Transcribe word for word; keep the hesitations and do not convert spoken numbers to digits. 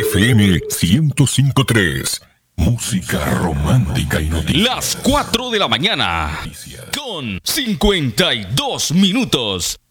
F M ciento cinco punto tres. Música romántica y noticias. Las cuatro de la mañana con cincuenta y dos minutos.